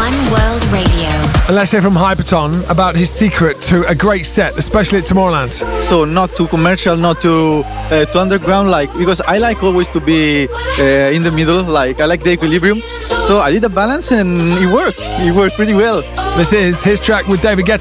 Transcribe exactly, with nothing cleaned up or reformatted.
One World Radio. And let's hear from Hyperton about his secret to a great set, especially at Tomorrowland. So not too commercial, not too uh, too underground, like, because I like always to be uh, in the middle, like I like the equilibrium. So I did a balance and it worked. It worked pretty well. This is his track with David Guetta.